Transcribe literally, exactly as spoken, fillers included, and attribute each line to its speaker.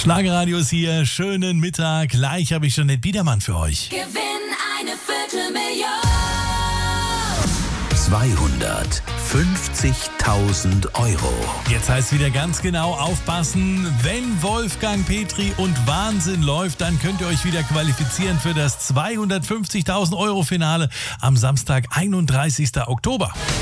Speaker 1: Schlagerradios hier, schönen Mittag. Gleich habe ich Jeanette Biedermann für euch.
Speaker 2: Gewinn eine Viertelmillion.
Speaker 3: zweihundertfünfzigtausend Euro.
Speaker 1: Jetzt heißt wieder ganz genau aufpassen. Wenn Wolfgang Petri und Wahnsinn läuft, dann könnt ihr euch wieder qualifizieren für das zweihundertfünfzigtausend Euro Finale am Samstag, einunddreißigsten Oktober.